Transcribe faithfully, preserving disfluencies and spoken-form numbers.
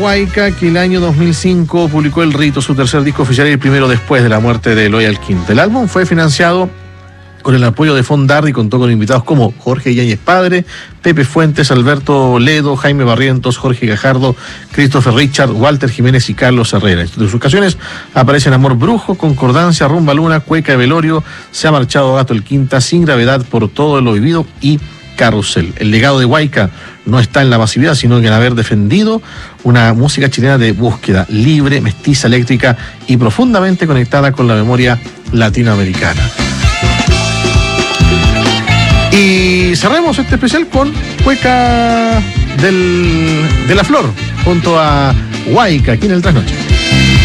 Huayca, que el año dos mil cinco publicó El Rito, su tercer disco oficial y el primero después de la muerte de Eloy Alquinta. El álbum fue financiado con el apoyo de Fondardi y contó con invitados como Jorge Yáñez Padre, Pepe Fuentes, Alberto Ledo, Jaime Barrientos, Jorge Gajardo, Christopher Richard, Walter Jiménez y Carlos Herrera. En sus canciones aparecen Amor Brujo, Concordancia, Rumba Luna, Cueca de Velorio, Se ha marchado Gato el Quinta, Sin Gravedad, Por todo lo vivido y Carrusel. El legado de Huayca no está en la masividad, sino en haber defendido una música chilena de búsqueda, libre, mestiza, eléctrica y profundamente conectada con la memoria latinoamericana. Y cerremos este especial con Cueca del, de la Flor, junto a Huayca, aquí en el Trasnoche.